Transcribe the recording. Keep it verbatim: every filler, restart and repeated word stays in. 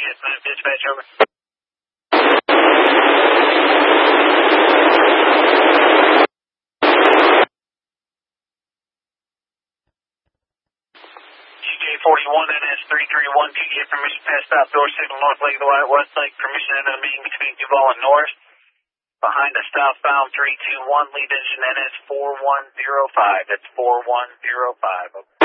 Yes, ma'am. Dispatch, over. G J forty-one N S three three one two, get permission past stop door signal north leg of the White West Lake. Permission into the meeting between Duval and Norris. Behind us southbound three two one, lead engine N S four one zero five. That's four one zero five.